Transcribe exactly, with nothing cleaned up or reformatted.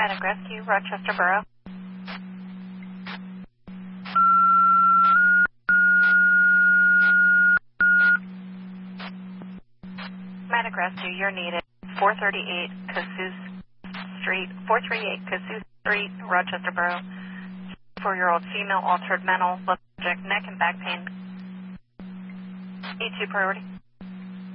Medic Rescue, Rochester Borough. Medic Rescue, you're needed. four thirty-eight Casus Street, four thirty-eight Casus Street, Rochester Borough. four-year-old female, altered mental, lethargic, neck and back pain. E two priority.